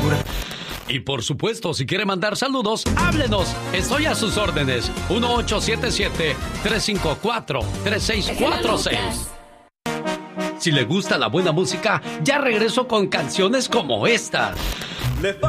criatura. Y por supuesto, si quiere mandar saludos, háblenos. Estoy a sus órdenes. 1877-354-3646. Si le gusta la buena música, ya regreso con canciones como esta.